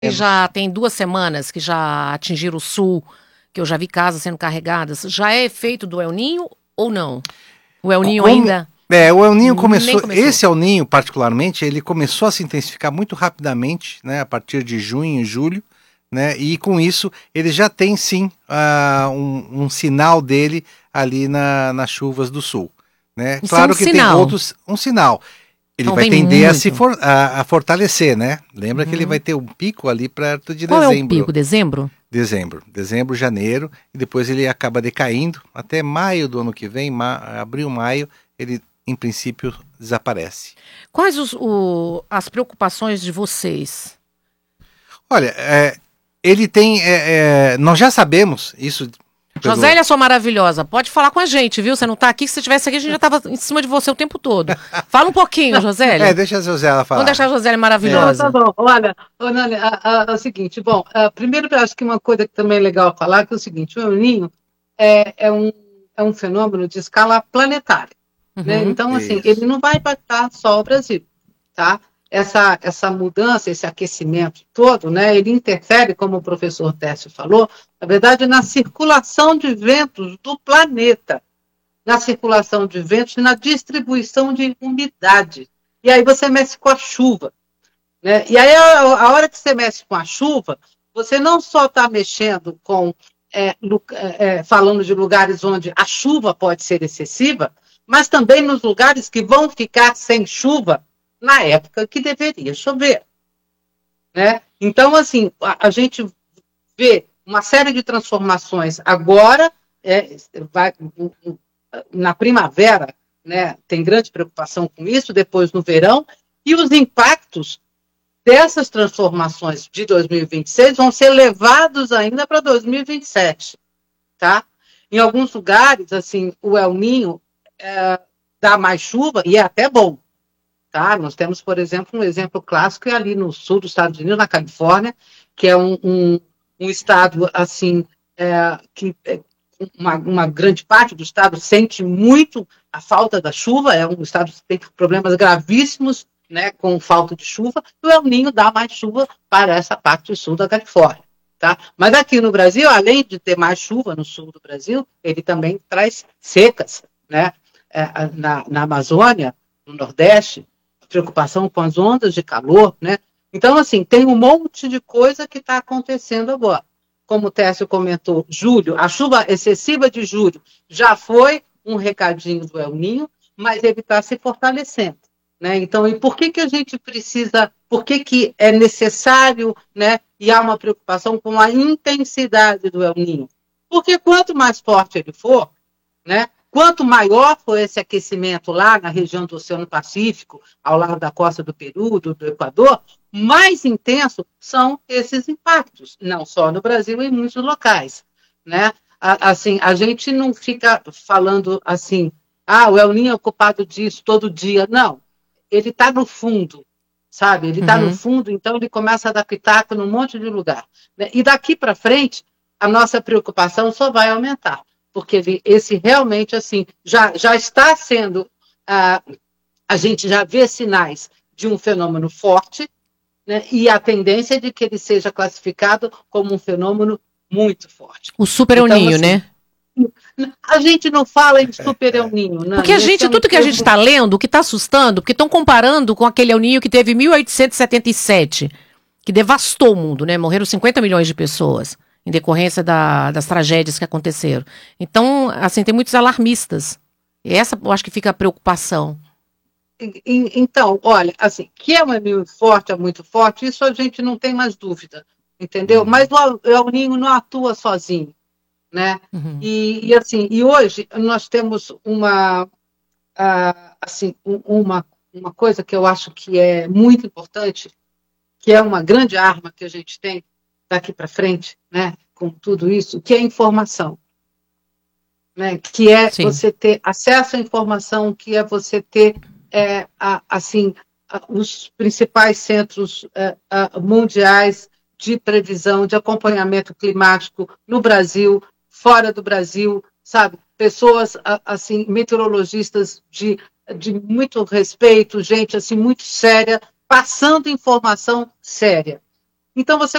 já tem 2 semanas que já atingiram o sul, que eu já vi casas sendo carregadas, já é efeito do El Ninho ou não? O El Ninho ainda... O El Ninho começou, começou. Esse El Ninho particularmente, ele começou a se intensificar muito rapidamente, né, a partir de junho e julho, né, e com isso ele já tem sim um sinal dele ali nas chuvas do sul, né? Isso claro é um que sinal. tem outros, um sinal. Ele Então vai vem tender muito. a fortalecer, né? Lembra que ele vai ter um pico ali perto de Qual é o dezembro. pico? Dezembro? Dezembro, janeiro, e depois ele acaba decaindo até maio do ano que vem, abril, maio, ele em princípio desaparece. Quais as preocupações de vocês? Olha, ele tem, nós já sabemos isso. Josélia, sua maravilhosa, pode falar com a gente, viu? Você não tá aqui, se você estivesse aqui, a gente já tava em cima de você o tempo todo. Fala um pouquinho, Josélia. Deixa a Josélia falar. Vamos deixar a Josélia maravilhosa. Tá bom. Olha, Nani, é o seguinte, bom, primeiro eu acho que uma coisa que também é legal falar, que é o seguinte, o El Ninho é um fenômeno de escala planetária, né? Então, assim, ele não vai impactar só o Brasil, tá? Essa mudança, esse aquecimento todo, né, ele interfere, como o professor Técio falou, na verdade, na circulação de ventos do planeta, na circulação de ventos e na distribuição de umidade. E aí você mexe com a chuva, né? E aí, a hora que você mexe com a chuva, você não só está mexendo com, falando de lugares onde a chuva pode ser excessiva, mas também nos lugares que vão ficar sem chuva na época que deveria chover, né? Então, assim, a gente vê uma série de transformações agora, na primavera, né, tem grande preocupação com isso, depois no verão, e os impactos dessas transformações de 2026 vão ser levados ainda para 2027, tá? Em alguns lugares, assim, o El Ninho dá mais chuva e é até bom, tá? Nós temos, por exemplo, um exemplo clássico ali no sul dos Estados Unidos, na Califórnia, que é um estado, assim, que uma grande parte do estado sente muito a falta da chuva, é um estado que tem problemas gravíssimos, né, com falta de chuva, e o El Ninho dá mais chuva para essa parte sul da Califórnia, tá? Mas aqui no Brasil, além de ter mais chuva no sul do Brasil, ele também traz secas, né? Na Amazônia, no Nordeste, preocupação com as ondas de calor, né? Então, assim, tem um monte de coisa que está acontecendo agora. Como o Técio comentou, julho, a chuva excessiva de julho já foi um recadinho do El Ninho, mas ele está se fortalecendo, né? Então, e por que a gente precisa, por que é necessário, né, e há uma preocupação com a intensidade do El Ninho? Porque quanto mais forte ele for, né, quanto maior for esse aquecimento lá na região do Oceano Pacífico, ao lado da costa do Peru, do Equador, mais intenso são esses impactos, não só no Brasil, em muitos locais, né? Assim, a gente não fica falando assim, o El Ninho é culpado disso todo dia. Não, ele está no fundo, sabe? Ele está no fundo, então ele começa a dar pitaco num monte de lugar, né? E daqui para frente, a nossa preocupação só vai aumentar, porque esse realmente, assim, já está sendo, a gente já vê sinais de um fenômeno forte, né, e a tendência é de que ele seja classificado como um fenômeno muito forte. O Super El Ninho, assim, né? A gente não fala em Super El Ninho, né? Porque tudo que a gente está lendo, o que está assustando, porque estão comparando com aquele El Ninho que teve em 1877, que devastou o mundo, né? Morreram 50 milhões de pessoas em decorrência das tragédias que aconteceram. Então, assim, tem muitos alarmistas. E essa, eu acho que fica a preocupação. Então, olha, assim, que é um El Ninho forte, é muito forte, isso a gente não tem mais dúvida, entendeu? Mas o El Ninho não atua sozinho, né? E assim, e hoje nós temos uma coisa que eu acho que é muito importante, que é uma grande arma que a gente tem daqui para frente, né, com tudo isso, que é a informação, né, que é Sim. Você ter acesso à informação, que é você ter os principais centros mundiais de previsão, de acompanhamento climático no Brasil, fora do Brasil, sabe? Pessoas, assim, meteorologistas de muito respeito, gente, assim, muito séria, passando informação séria. Então, você